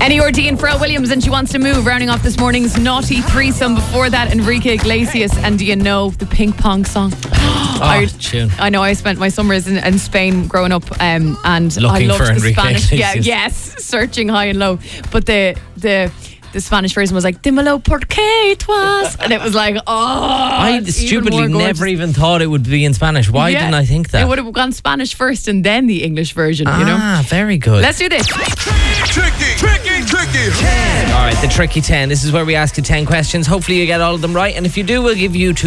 Kenny Orty and Pharrell Williams, and She Wants to Move, rounding off this morning's naughty threesome. Before that, Enrique Iglesias and Do You Know, the Ping Pong song. Tune. I know I spent my summers in Spain growing up, and Looking I loved for the Enrique Spanish. Iglesias. Yes, searching high and low. But the Spanish version was like Dímelo porque tú has, and it was like, I it's stupidly even more never gorgeous. even thought it would be in Spanish. Why Yeah, didn't I think that? It would have gone Spanish first and then the English version, you know. Ah, very good. Let's do this. Tricky. All right, the Tricky 10. This is where we ask you 10 questions. Hopefully you get all of them right. And if you do, we'll give you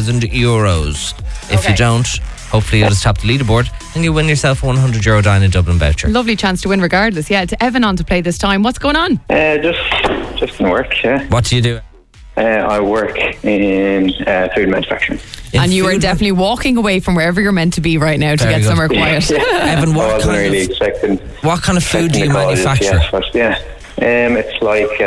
€2,000. If Okay. you don't, hopefully you'll just top the leaderboard and you win yourself a €100 Dine in Dublin voucher. Lovely chance to win regardless. Yeah, it's Evan on to play this time. What's going on? Just in work, yeah. What do you do? I work in food manufacturing. And you are food? definitely walking away from wherever you're meant to be right now to Very get good. somewhere quiet. Evan, I what wasn't kind really of expecting. what kind of food do you the causes, manufacture? It's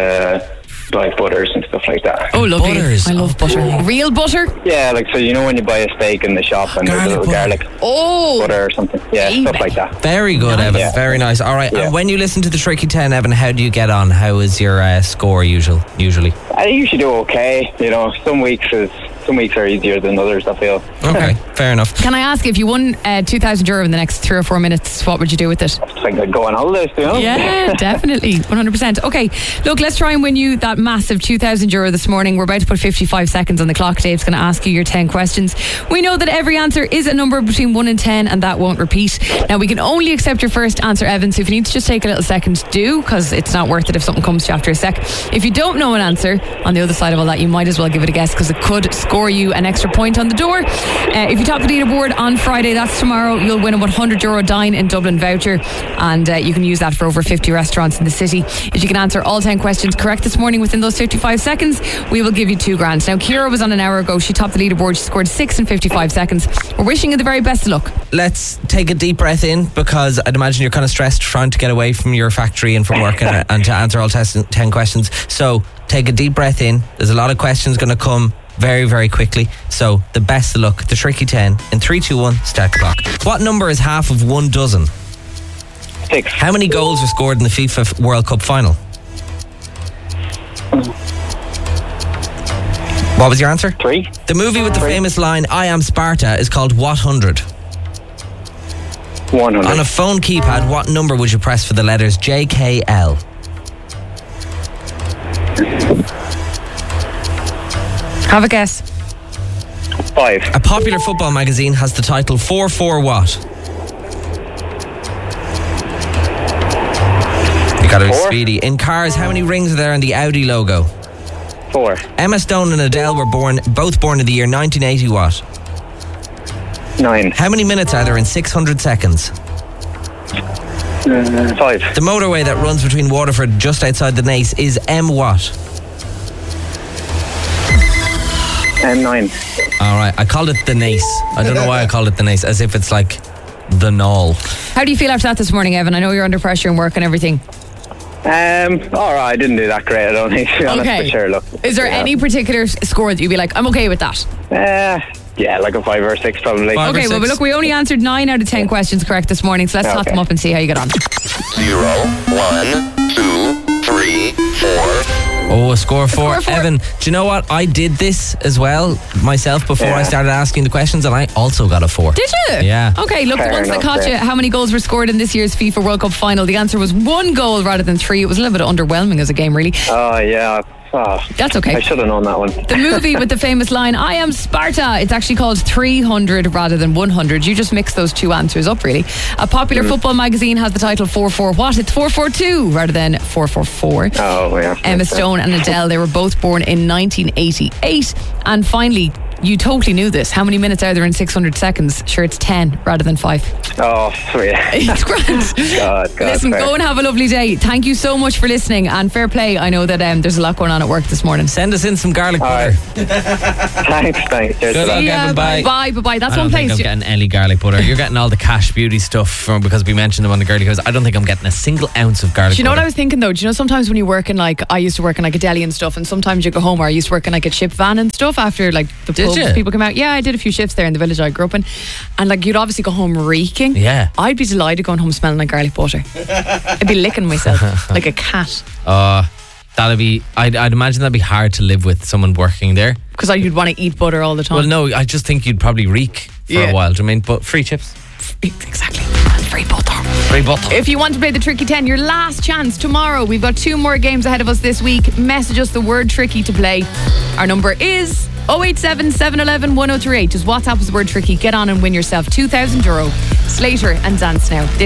like butters and stuff like that. Oh, lovely. Butters. I love butter. Real butter? Yeah, like so you know when you buy a steak in the shop and there's a little Garlic garlic Oh, butter or something. Yeah, Baby. stuff like that. Very good, Evan. Yeah. Very nice. All right. Yeah. And when you listen to the Tricky 10, Evan, how do you get on? How is your score usually? I usually do okay. You know, some weeks are easier than others, I feel. Okay, fair enough. can I ask, if you won €2,000 in the next 3 or 4 minutes, what would you do with it? It's like I'd go on holidays, you know? Yeah, definitely. 100%. Okay, look, let's try and win you that massive €2,000 this morning. We're about to put 55 seconds on the clock. Dave's going to ask you your 10 questions. We know that every answer is a number between 1 and 10, and that won't repeat. Now, we can only accept your first answer, Evan, so if you need to just take a little second, do, because it's not worth it if something comes to you after a sec. If you don't know an answer, on the other side of all that, you might as well give it a guess, because it could score you an extra point on the door. If you top the leaderboard on Friday, that's tomorrow, you'll win a €100 Dine in Dublin voucher, and you can use that for over 50 restaurants in the city. If you can answer all 10 questions correct this morning within those 55 seconds, we will give you €2,000. Now, Ciara was on an hour ago. She topped the leaderboard. She scored 6 in 55 seconds. We're wishing you the very best of luck. Let's take a deep breath in, because I'd imagine you're kind of stressed trying to get away from your factory and from work and to answer all 10 questions. So take a deep breath in. There's a lot of questions going to come very, very quickly. So the best of luck. The Tricky 10 in 3, 2, 1, start the clock. What number is half of 1 dozen? 6. How many goals were scored in the FIFA World Cup final? What was your answer? 3. The movie with the famous line, I am Sparta, is called what 100? 100. On a phone keypad, what number would you press for the letters JKL? Have a guess. 5. A popular football magazine has the title 4-4 what? You gotta be 4. speedy. In cars, how many rings are there in the Audi logo? 4. Emma Stone and Adele were both born in the year 1980 what? 9. How many minutes are there in 600 seconds? 5. The motorway that runs between Waterford just outside the Nace is M what? And 9. All right, I called it the Nace. I don't know why I called it the Nace, as if it's like the Knoll. How do you feel after that this morning, Evan? I know you're under pressure in work and everything. Alright, I didn't do that great, I don't think, to be honest, Okay. for sure, look. Is there any particular score that you'd be like, I'm okay with that? Yeah, like a 5 or 6 probably. 5 or Okay, well, 6? look, we only answered 9 out of 10 questions correct this morning, so let's tot Okay. them up and see how you get on. 0, 1, 2, 3, 4. Oh, a score 4. score 4. Evan, do you know what? I did this as well myself before I Yeah. started asking the questions, and I also got a 4. Did you? Yeah. Okay, look, the Fair ones that enough, caught you, yeah. how many goals were scored in this year's FIFA World Cup final? The answer was 1 goal rather than 3. It was a little bit underwhelming as a game, really. Oh, yeah. That's okay. I should have known that one. The movie with the famous line, I am Sparta, it's actually called 300 rather than 100. You just mix those two answers up, really. A popular football magazine has the title 4-4 what? It's 4-4-2 rather than 4-4-4. Oh, yeah. Emma Stone and Adele, they were both born in 1988. And finally, you totally knew this. How many minutes are there in 600 seconds? Sure, it's 10 rather than 5. Oh, sweet. It's grand. God, Listen, fair. go and have a lovely day. Thank you so much for listening, and fair play. I know that there's a lot going on at work this morning. Send us in some garlic All butter. right. Thanks. Cheers. Good luck, See ya. Evan. Bye. Bye. That's I don't one think place. I'm getting any garlic butter. You're getting all the Cash Beauty stuff from, because we mentioned them on the Girly Quiz. I don't think I'm getting a single ounce of garlic Do you know what butter. I was thinking though? Do you know sometimes when you work in I used to work in a deli and stuff, and sometimes you go home, or I used to work in a chip van and stuff after the Did pubs. you? People come out. Yeah, I did a few shifts there in the village I grew up in. And like, you'd obviously go home reeking. Yeah. I'd be delighted going home smelling like garlic butter. I'd be licking myself like a cat. That'd be. I'd imagine that'd be hard to live with someone working there. Because you'd want to eat butter all the time. Well, no, I just think you'd probably reek for a while. Do you mean? But free chips. Exactly. Free butter. Free butter. If you want to play the Tricky 10, your last chance tomorrow. We've got 2 more games ahead of us this week. Message us the word tricky to play. Our number is 087 711 1038. Just WhatsApp us the word tricky. Get on and win yourself €2,000. Slater and Dance Now.